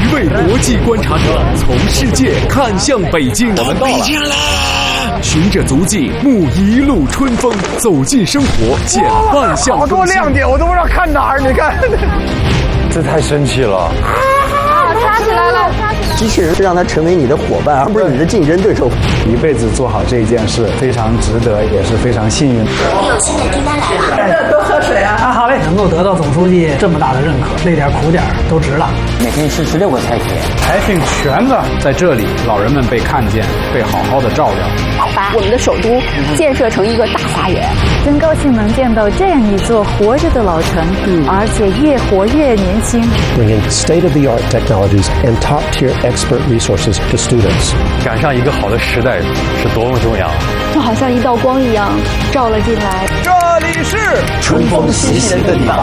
位国际观察者从世界看向北京， 我们到北京了。 循着足迹，沐一路春风，走进生活，减万象。 好多亮点，我都不知道看哪儿。你看，这太神奇了！ 插起来了！ 机器人是让它成为你的伙伴，而不是你的竞争对手。 一辈子做好这一件事，非常值得，也是非常幸运。 我有新的订单来了， 多喝水啊！好嘞，能够得到总书记这么大的认可，累点苦点都值了。 每天吃16个菜品， 采品全了，在这里，老人们被看见，被好好的照料。 把我们的首都建设成一个大花园， 真高兴能见到这样一座活着的老城，而且越活越年轻。 Bringing state-of-the-art technologies and top-tier expert resources to students. 赶上一个好的时代是多么重要！ 就好像一道光一样照了进来。 这里是春风习习的地方。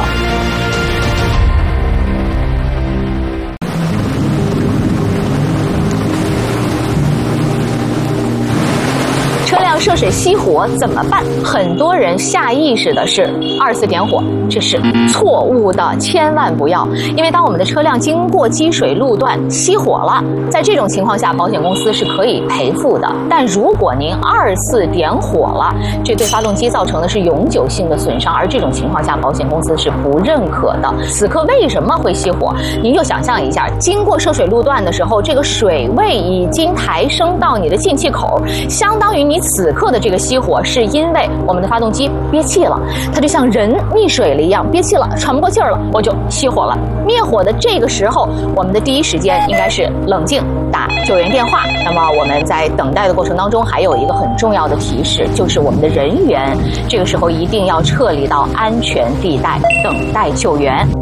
车辆涉水熄火怎么办？很多人下意识的是2次点火，这是错误的，千万不要。因为当我们的车辆经过积水路段熄火了，在这种情况下，保险公司是可以赔付的。但如果您2次点火了，这对发动机造成的是永久性的损伤，而这种情况下，保险公司是不认可的。此刻为什么会熄火？您就想象一下，经过涉水路段的时候，这个水位已经抬升到你的进气口，相当于你此刻的这个熄火是因为我们的发动机憋气了，它就像人溺水了一样，憋气了，喘不过气儿了，我就熄火了。灭火的这个时候，我们的第一时间应该是冷静，打救援电话。那么我们在等待的过程当中，还有一个很重要的提示，就是我们的人员这个时候一定要撤离到安全地带，等待救援。